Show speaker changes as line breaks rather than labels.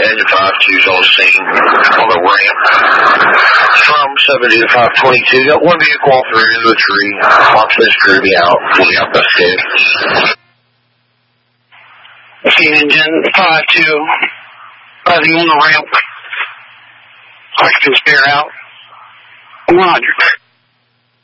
engine 5-2's on the scene on the ramp from 70 to 522. Got one vehicle off the rear of the tree. Locksmith's crew be out. We'll be out by 6.
See engine 5-2 rising on the ramp. Occupants bear out. 100.